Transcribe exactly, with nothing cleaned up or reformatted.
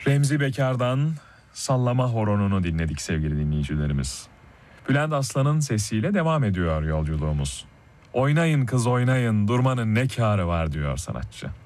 Remzi Bekar'dan Sallama Horonunu dinledik sevgili dinleyicilerimiz. Bülent Aslan'ın sesiyle devam ediyor yolculuğumuz. Oynayın kız oynayın, durmanın ne kârı var diyor sanatçı.